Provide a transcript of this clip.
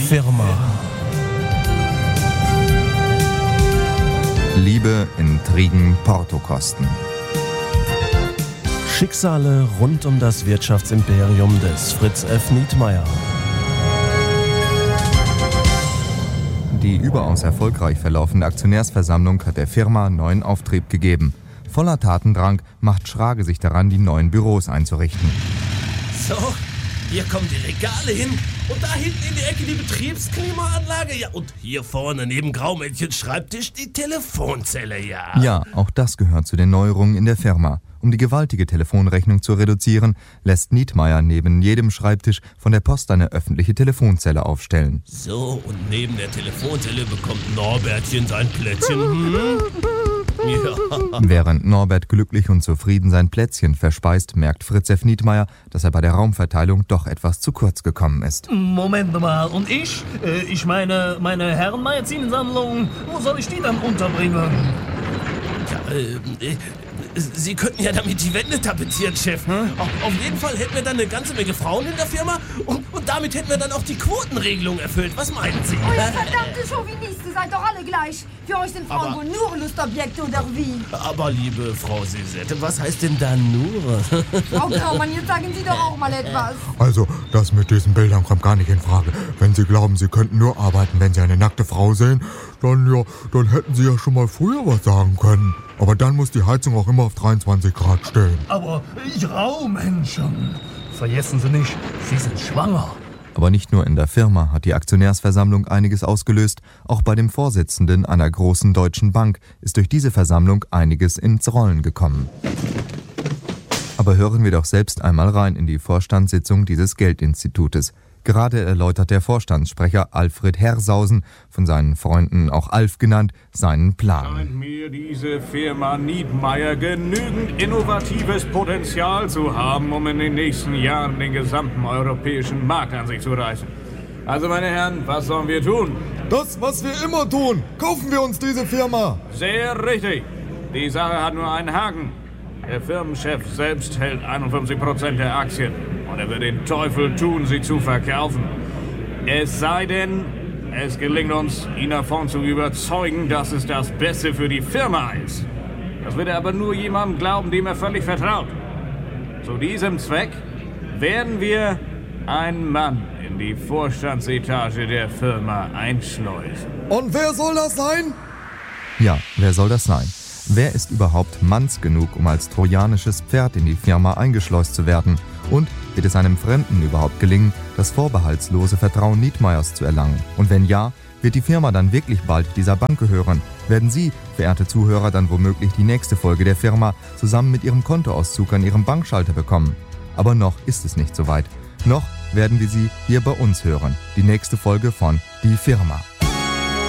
Firma. Liebe, Intrigen, Portokosten. Schicksale rund um das Wirtschaftsimperium des Fritz F. Nietmeyer. Die überaus erfolgreich verlaufende Aktionärsversammlung hat der Firma neuen Auftrieb gegeben. Voller Tatendrang macht Schrage sich daran, die neuen Büros einzurichten. So, hier kommen die Regale hin und da hinten in die Ecke die Betriebsklimaanlage. Ja, und hier vorne neben Graumännchens Schreibtisch die Telefonzelle, ja. Ja, auch das gehört zu den Neuerungen in der Firma. Um die gewaltige Telefonrechnung zu reduzieren, lässt Nietmeyer neben jedem Schreibtisch von der Post eine öffentliche Telefonzelle aufstellen. So, und neben der Telefonzelle bekommt Norbertchen sein Plätzchen. Ja. Während Norbert glücklich und zufrieden sein Plätzchen verspeist, merkt Fritz F. Nietmeyer, dass er bei der Raumverteilung doch etwas zu kurz gekommen ist. Moment mal, und ich? Ich meine Herrenmagazinsammlung, wo soll ich die dann unterbringen? Ja, Sie könnten ja damit die Wände tapezieren, Chef. Auf jeden Fall hätten wir dann eine ganze Menge Frauen in der Firma und damit hätten wir dann auch die Quotenregelung erfüllt. Was meinen Sie? Euer verdammte Chauvinisten, seid doch alle gleich. Für euch sind Frauen wohl nur Lustobjekte oder wie? Aber liebe Frau Sisette, was heißt denn da nur? Frau Graumann, jetzt sagen Sie doch auch mal etwas. Also, das mit diesen Bildern kommt gar nicht in Frage. Wenn Sie glauben, Sie könnten nur arbeiten, wenn Sie eine nackte Frau sehen, dann hätten Sie ja schon mal früher was sagen können. Aber dann muss die Heizung auch immer auf 23 Grad stehen. Aber Graumenschen, vergessen Sie nicht, Sie sind schwanger. Aber nicht nur in der Firma hat die Aktionärsversammlung einiges ausgelöst, auch bei dem Vorsitzenden einer großen deutschen Bank ist durch diese Versammlung einiges ins Rollen gekommen. Aber hören wir doch selbst einmal rein in die Vorstandssitzung dieses Geldinstitutes. Gerade erläutert der Vorstandssprecher Alfred Hersausen, von seinen Freunden auch Alf genannt, seinen Plan. Scheint mir diese Firma Nietmeyer genügend innovatives Potenzial zu haben, um in den nächsten Jahren den gesamten europäischen Markt an sich zu reißen. Also meine Herren, was sollen wir tun? Das, was wir immer tun. Kaufen wir uns diese Firma. Sehr richtig. Die Sache hat nur einen Haken. Der Firmenchef selbst hält 51% der Aktien und er wird den Teufel tun, sie zu verkaufen. Es sei denn, es gelingt uns, ihn davon zu überzeugen, dass es das Beste für die Firma ist. Das wird er aber nur jemandem glauben, dem er völlig vertraut. Zu diesem Zweck werden wir einen Mann in die Vorstandsetage der Firma einschleusen. Und wer soll das sein? Ja, wer soll das sein? Wer ist überhaupt manns genug, um als trojanisches Pferd in die Firma eingeschleust zu werden? Und wird es einem Fremden überhaupt gelingen, das vorbehaltslose Vertrauen Nietmeyers zu erlangen? Und wenn ja, wird die Firma dann wirklich bald dieser Bank gehören? Werden Sie, verehrte Zuhörer, dann womöglich die nächste Folge der Firma zusammen mit Ihrem Kontoauszug an Ihrem Bankschalter bekommen? Aber noch ist es nicht soweit. Noch werden wir Sie hier bei uns hören. Die nächste Folge von Die Firma.